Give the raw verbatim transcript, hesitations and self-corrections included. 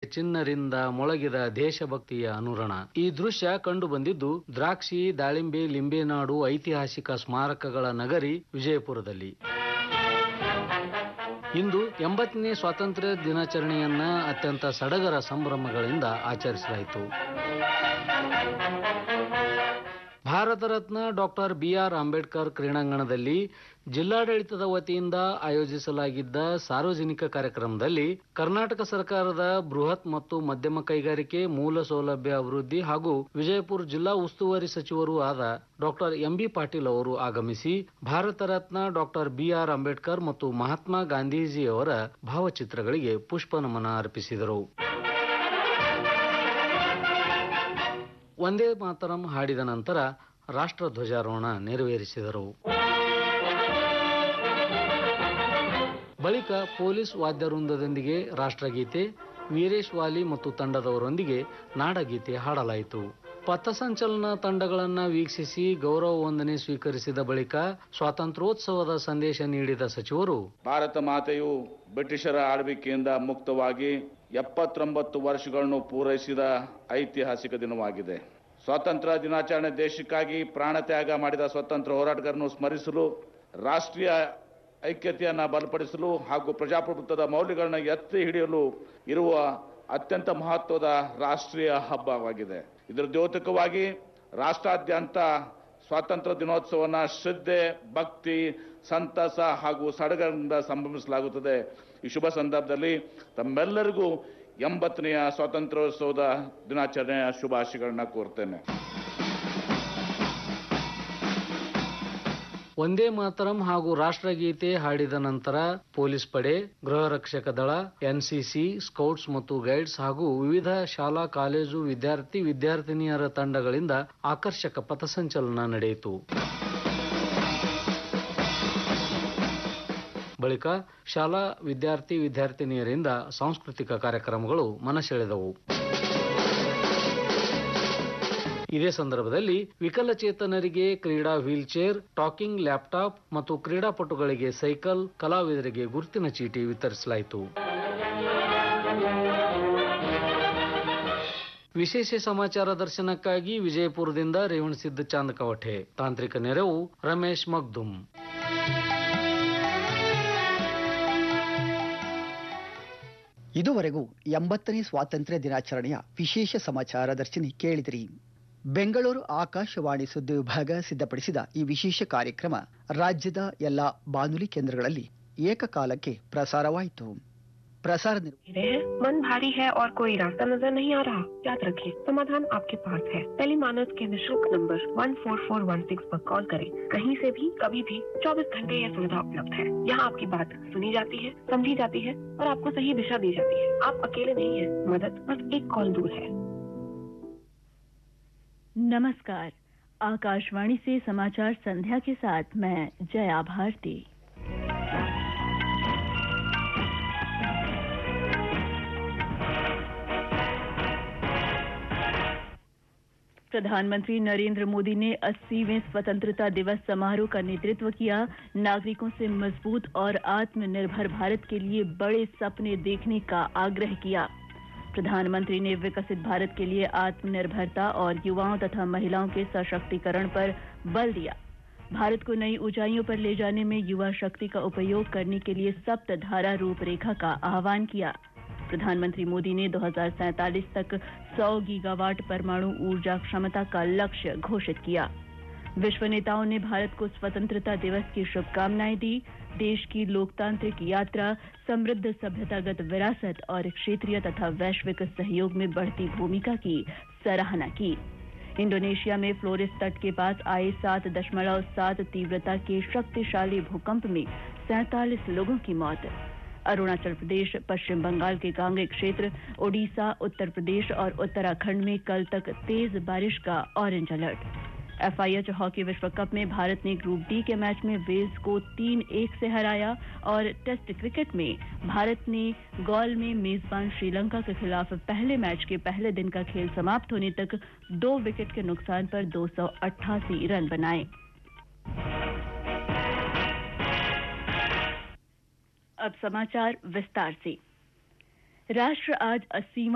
ಚಿನ್ನರಿಂದ ಮೊಳಗಿದ ದೇಶಭಕ್ತಿಯ ಅನುರಣ. ಈ ದೃಶ್ಯ ಕಂಡು ಬಂದಿದ್ದು ದ್ರಾಕ್ಷಿ, ದಾಳಿಂಬೆ, ಲಿಂಬೆನಾಡು ಐತಿಹಾಸಿಕ ಸ್ಮಾರಕಗಳ ನಗರಿ ವಿಜಯಪುರದಲ್ಲಿ. ಇಂದು ಎಂಬತ್ತನೇ ಸ್ವಾತಂತ್ರ್ಯ ದಿನಾಚರಣೆಯನ್ನ ಅತ್ಯಂತ ಸಡಗರ ಸಂಭ್ರಮಗಳಿಂದ ಆಚರಿಸಲಾಯಿತು. Bharat Ratna doctor B R Ambedkar ಕ್ರೀಡಾಂಗಣದಲ್ಲಿ ಜಿಲ್ಲಾಡಳಿತದ ವತಿಯಿಂದ ಆಯೋಜಿಸಲಾಗಿದ್ದ ಸಾರ್ವಜನಿಕ ಕಾರ್ಯಕ್ರಮದಲ್ಲಿ ಕರ್ನಾಟಕ ಸರ್ಕಾರದ ಬೃಹತ್ ಮತ್ತು ಮಧ್ಯಮ ಕೈಗಾರಿಕೆ, ಮೂಲ ಸೌಲಭ್ಯ ಅಭಿವೃದ್ಧಿ ಹಾಗೂ ವಿಜಯಪುರ ಜಿಲ್ಲಾ ಉಸ್ತುವಾರಿ ಸಚಿವರೂ ಆದ ಡಾಕ್ಟರ್ ಎಂ ಬಿ ಪಾಟೀಲ್ ಅವರು ಆಗಮಿಸಿ Bharat Ratna doctor B R Ambedkar ಮತ್ತು ಮಹಾತ್ಮ ಗಾಂಧೀಜಿಯವರ ಭಾವಚಿತ್ರಗಳಿಗೆ ಪುಷ್ಪ ನಮನ ಅರ್ಪಿಸಿದರು. ವಂದೇ ಮಾತರಂ ಹಾಡಿದ ನಂತರ ರಾಷ್ಟ್ರ ಧ್ವಜಾರೋಹಣ ನೆರವೇರಿಸಿದರು. ಬಳಿಕ ಪೊಲೀಸ್ ವಾದ್ಯವೃಂದದೊಂದಿಗೆ ರಾಷ್ಟ್ರಗೀತೆ, ವೀರೇಶ್ ವಾಲಿ ಮತ್ತು ತಂಡದವರೊಂದಿಗೆ ನಾಡಗೀತೆ ಹಾಡಲಾಯಿತು. ಪಥಸಂಚಲನ ತಂಡಗಳನ್ನು ವೀಕ್ಷಿಸಿ ಗೌರವ ವಂದನೆ ಸ್ವೀಕರಿಸಿದ ಬಳಿಕ ಸ್ವಾತಂತ್ರ್ಯೋತ್ಸವದ ಸಂದೇಶ ನೀಡಿದ ಸಚಿವರು, ಭಾರತ ಮಾತೆಯು ಬ್ರಿಟಿಷರ ಆಳ್ವಿಕೆಯಿಂದ ಮುಕ್ತವಾಗಿ ಎಪ್ಪತ್ತೊಂಬತ್ತು ವರ್ಷಗಳನ್ನು ಪೂರೈಸಿದ ಐತಿಹಾಸಿಕ ದಿನವಾಗಿದೆ. ಸ್ವಾತಂತ್ರ್ಯ ದಿನಾಚರಣೆ ದೇಶಕ್ಕಾಗಿ ಪ್ರಾಣತ್ಯಾಗ ಮಾಡಿದ ಸ್ವಾತಂತ್ರ್ಯ ಹೋರಾಟಗಾರರನ್ನು ಸ್ಮರಿಸಲು, ರಾಷ್ಟ್ರೀಯ ಐಕ್ಯತೆಯನ್ನು ಬಲಪಡಿಸಲು ಹಾಗೂ ಪ್ರಜಾಪ್ರಭುತ್ವದ ಮೌಲ್ಯಗಳನ್ನು ಎತ್ತಿ ಹಿಡಿಯಲು ಇರುವ ಅತ್ಯಂತ ಮಹತ್ವದ ರಾಷ್ಟ್ರೀಯ ಹಬ್ಬವಾಗಿದೆ. ಇದರ ದ್ಯೋತಕವಾಗಿ ರಾಷ್ಟ್ರಾದ್ಯಂತ ಸ್ವಾತಂತ್ರ್ಯ ದಿನೋತ್ಸವವನ್ನು ಶ್ರದ್ಧೆ, ಭಕ್ತಿ, ಸಂತಸ ಹಾಗೂ ಸಡಗರದಿಂದ ಸಂಭ್ರಮಿಸಲಾಗುತ್ತದೆ. ಈ ಶುಭ ಸಂದರ್ಭದಲ್ಲಿ ತಮ್ಮೆಲ್ಲರಿಗೂ ಎಂಬತ್ತನೆಯ ಸ್ವಾತಂತ್ರ್ಯೋತ್ಸವದ ದಿನಾಚರಣೆಯ ಶುಭಾಶಯಗಳನ್ನ ಕೋರ್ತೇನೆ. ವಂದೇ ಮಾತರಂ ಹಾಗೂ ರಾಷ್ಟ್ರಗೀತೆ ಹಾಡಿದ ನಂತರ ಪೊಲೀಸ್ ಪಡೆ, ಗೃಹ ರಕ್ಷಕ ದಳ, ಎನ್ಸಿಸಿ, ಸ್ಕೌಟ್ಸ್ ಮತ್ತು ಗೈಡ್ಸ್ ಹಾಗೂ ವಿವಿಧ ಶಾಲಾ ಕಾಲೇಜು ವಿದ್ಯಾರ್ಥಿ ವಿದ್ಯಾರ್ಥಿನಿಯರ ತಂಡಗಳಿಂದ ಆಕರ್ಷಕ ಪಥಸಂಚಲನ ನಡೆಯಿತು. ಬಳಿಕ ಶಾಲಾ ವಿದ್ಯಾರ್ಥಿ ವಿದ್ಯಾರ್ಥಿನಿಯರಿಂದ ಸಾಂಸ್ಕೃತಿಕ ಕಾರ್ಯಕ್ರಮಗಳು ಮನಸೆಳೆದವು. ಇದೇ ಸಂದರ್ಭದಲ್ಲಿ ವಿಕಲಚೇತನರಿಗೆ ಕ್ರೀಡಾ ವೀಲ್ಚೇರ್, ಟಾಕಿಂಗ್ ಲ್ಯಾಪ್ಟಾಪ್ ಮತ್ತು ಕ್ರೀಡಾಪಟುಗಳಿಗೆ ಸೈಕಲ್, ಕಲಾವಿದರಿಗೆ ಗುರುತಿನ ಚೀಟಿ ವಿತರಿಸಲಾಯಿತು. ವಿಶೇಷ ಸಮಾಚಾರ ದರ್ಶನಕ್ಕಾಗಿ ವಿಜಯಪುರದಿಂದ ರೇವಣಸಿದ್ದ ಚಾಂದಕವಠೆ, ತಾಂತ್ರಿಕ ನೆರವು ರಮೇಶ್ ಮಗ್ದುಮ್. ಇದುವರೆಗೂ ಎಂಬತ್ತನೇ ಸ್ವಾತಂತ್ರ್ಯ ದಿನಾಚರಣೆಯ ವಿಶೇಷ ಸಮಾಚಾರ ದರ್ಶಿನಿ ಕೇಳಿದಿರಿ. ಬೆಂಗಳೂರು ಆಕಾಶವಾಣಿ ಸುದ್ದಿ ವಿಭಾಗ ಸಿದ್ಧಪಡಿಸಿದ ಈ ವಿಶೇಷ ಕಾರ್ಯಕ್ರಮ ರಾಜ್ಯದ ಎಲ್ಲ ಬಾನುಲಿ ಕೇಂದ್ರಗಳಲ್ಲಿ ಏಕಕಾಲಕ್ಕೆ ಪ್ರಸಾರವಾಯಿತು. प्रसार मन भारी है और कोई रास्ता नजर नहीं आ रहा, याद रखें समाधान आपके पास है. टेलीमानस के निःशुल्क number one four four one six पर कॉल करें. कहीं से भी कभी भी चौबीस घंटे यह सुविधा उपलब्ध है. यहाँ आपकी बात सुनी जाती है, समझी जाती है और आपको सही दिशा दी जाती है. आप अकेले नहीं हैं, मदद बस एक कॉल दूर है. नमस्कार, आकाशवाणी से समाचार संध्या के साथ मैं जया भारती. प्रधानमंत्री नरेंद्र मोदी ने अस्सीवें स्वतंत्रता दिवस समारोह का नेतृत्व किया. नागरिकों से मजबूत और आत्मनिर्भर भारत के लिए बड़े सपने देखने का आग्रह किया. प्रधानमंत्री ने विकसित भारत के लिए आत्मनिर्भरता और युवाओं तथा महिलाओं के सशक्तिकरण पर बल दिया. भारत को नई ऊंचाइयों पर ले जाने में युवा शक्ति का उपयोग करने के लिए सप्तधारा रूपरेखा का आह्वान किया. प्रधानमंत्री मोदी ने दो हज़ार सैंतालीस तक सौ गीगावाट परमाणु ऊर्जा क्षमता का लक्ष्य घोषित किया. विश्व नेताओं ने भारत को स्वतंत्रता दिवस की शुभकामनाएं दी. देश की लोकतांत्रिक यात्रा, समृद्ध सभ्यतागत विरासत और क्षेत्रीय तथा वैश्विक सहयोग में बढ़ती भूमिका की सराहना की. इंडोनेशिया में फ्लोरेस तट के पास आए सात दशमलव सात तीव्रता के शक्तिशाली भूकंप में सैंतालीस लोगों की मौत. अरुणाचल प्रदेश, पश्चिम बंगाल के कांगे क्षेत्र, ओडिशा, उत्तर प्रदेश और उत्तराखंड में कल तक तेज बारिश का ऑरेंज अलर्ट. एफआईएच हॉकी विश्व कप में भारत ने ग्रुप डी के मैच में वेल्स को तीन एक से हराया और टेस्ट क्रिकेट में भारत ने गॉल में मेजबान श्रीलंका के खिलाफ पहले मैच के पहले दिन का खेल समाप्त होने तक दो विकेट के नुकसान पर दो सौ अट्ठासी रन बनाए. अब समाचार विस्तार से. राष्ट्र आज अस्सीवां